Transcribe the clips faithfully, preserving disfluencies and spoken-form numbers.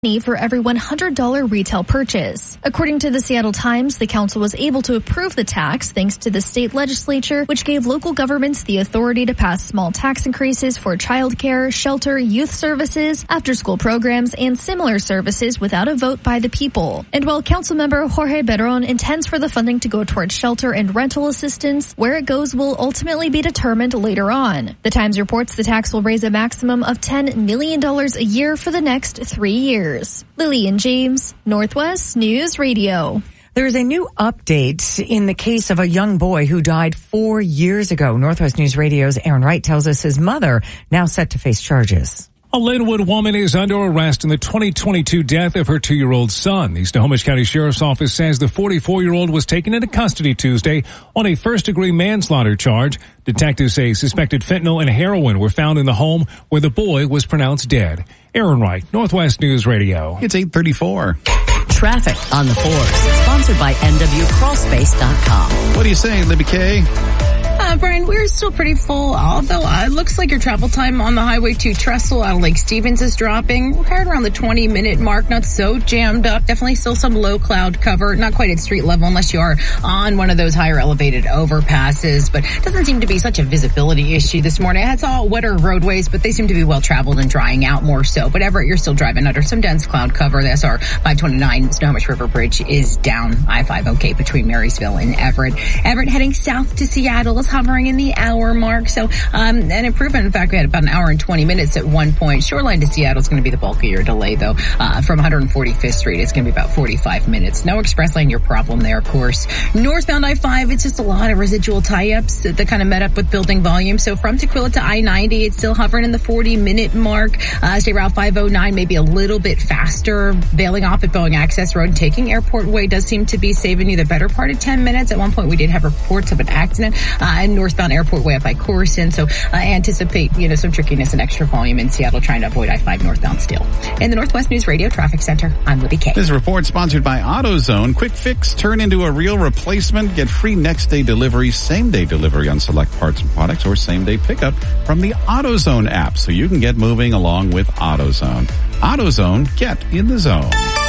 for every one hundred dollars retail purchase. According to the Seattle Times, the council was able to approve the tax thanks to the state legislature, which gave local governments the authority to pass small tax increases for childcare, shelter, youth services, after-school programs, and similar services without a vote by the people. And while Councilmember Jorge Beron intends for the funding to go towards shelter and rental assistance, where it goes will ultimately be determined later on. The Times reports the tax will raise a maximum of ten million dollars a year for the next three years. Lillian James, Northwest News Radio. There's a new update in the case of a young boy who died four years ago. Northwest News Radio's Aaron Wright tells us his mother now set to face charges. A Linwood woman is under arrest in the twenty twenty-two death of her two-year-old son. The Snohomish County Sheriff's Office says the forty-four-year-old was taken into custody Tuesday on a first-degree manslaughter charge. Detectives say suspected fentanyl and heroin were found in the home where the boy was pronounced dead. Aaron Wright, Northwest News Radio. It's eight thirty-four. Traffic on the fours. Sponsored by N W Crawl Space dot com. What are you saying, Libby K? Uh, Brian, we're still pretty full, although uh, it looks like your travel time on the highway to Trestle out of Lake Stevens is dropping. We're right around the twenty-minute mark, not so jammed up. Definitely still some low cloud cover, not quite at street level unless you are on one of those higher elevated overpasses, but it doesn't seem to be such a visibility issue this morning. I had saw wetter roadways, but they seem to be well traveled and drying out more so. But Everett, you're still driving under some dense cloud cover. The S R five twenty-nine Snohomish River Bridge is down. I five okay between Marysville and Everett. Everett heading south to Seattle is hovering in the hour mark. So, um, an improvement. In fact, we had about an hour and twenty minutes at one point. Shoreline to Seattle is going to be the bulk of your delay, though. Uh, from one forty-fifth Street, it's going to be about forty-five minutes. No express lane, your problem there, of course. Northbound I five, it's just a lot of residual tie-ups that, that kind of met up with building volume. So from Tequila to I ninety, it's still hovering in the forty minute mark. Uh, State Route five oh nine, maybe a little bit faster. Bailing off at Boeing Access Road and taking Airport Way does seem to be saving you the better part of ten minutes. At one point, we did have reports of an accident, uh, and northbound Airport Way up by Corson. So, uh, anticipate, you know, some trickiness and extra volume in Seattle trying to avoid I five northbound still. In the Northwest News Radio Traffic Center, I'm Libby K. This report sponsored by AutoZone. Quick fix, turn into a real replacement. Get free next day delivery, same day delivery on select parts and products, or same day pickup from the AutoZone app, so you can get moving along with AutoZone. AutoZone, get in the zone.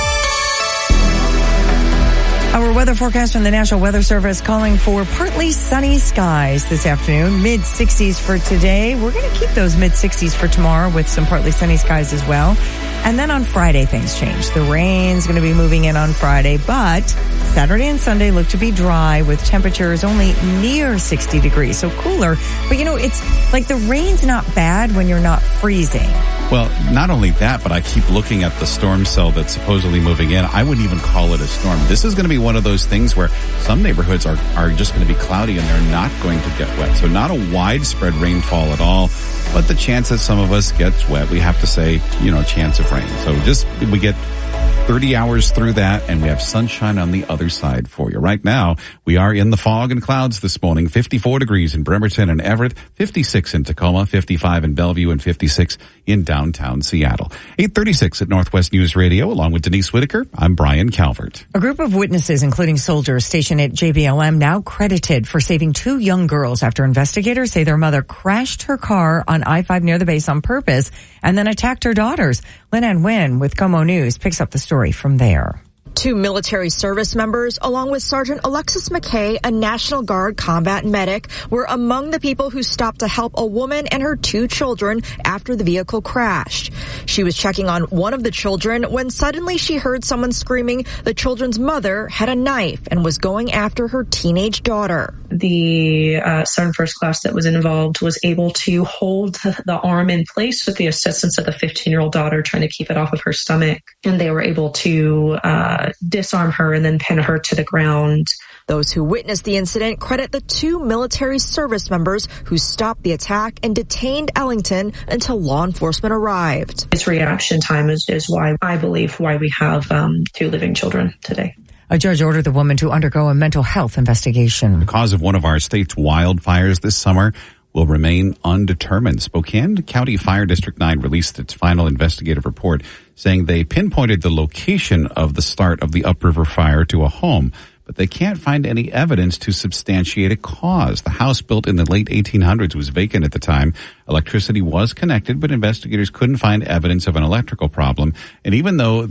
Our weather forecast from the National Weather Service calling for partly sunny skies this afternoon, mid sixties for today. We're going to keep those mid sixties for tomorrow with some partly sunny skies as well. And then on Friday, things change. The rain's going to be moving in on Friday, but Saturday and Sunday look to be dry with temperatures only near sixty degrees, so cooler. But, you know, it's like the rain's not bad when you're not freezing. Well, not only that, but I keep looking at the storm cell that's supposedly moving in. I wouldn't even call it a storm. This is going to be one of those things where some neighborhoods are, are just going to be cloudy and they're not going to get wet. So not a widespread rainfall at all, but the chance that some of us gets wet, we have to say, you know, chance of rain. So just, we get thirty hours through that, and we have sunshine on the other side for you. Right now, we are in the fog and clouds this morning. fifty-four degrees in Bremerton and Everett, fifty-six in Tacoma, fifty-five in Bellevue, and fifty-six in downtown Seattle. eight thirty-six at Northwest News Radio, along with Denise Whitaker. I'm Brian Calvert. A group of witnesses, including soldiers stationed at J B L M, now credited for saving two young girls after investigators say their mother crashed her car on I five near the base on purpose and then attacked her daughters. Lynn Ann Wynn with Como News picks up the story from there. Two military service members, along with Sergeant Alexis McKay, a National Guard combat medic, were among the people who stopped to help a woman and her two children after the vehicle crashed. She was checking on one of the children when suddenly she heard someone screaming the children's mother had a knife and was going after her teenage daughter. The uh, Sergeant First Class that was involved was able to hold the arm in place with the assistance of the fifteen-year-old daughter trying to keep it off of her stomach, and they were able to uh, disarm her and then pin her to the ground. Those who witnessed the incident credit the two military service members who stopped the attack and detained Ellington until law enforcement arrived. His reaction time is, is why I believe why we have um, two living children today. A judge ordered the woman to undergo a mental health investigation. The cause of one of our state's wildfires this summer will remain undetermined. Spokane County Fire District nine released its final investigative report saying they pinpointed the location of the start of the upriver fire to a home, but they can't find any evidence to substantiate a cause. The house, built in the late eighteen hundreds, was vacant at the time. Electricity was connected, but investigators couldn't find evidence of an electrical problem. And even though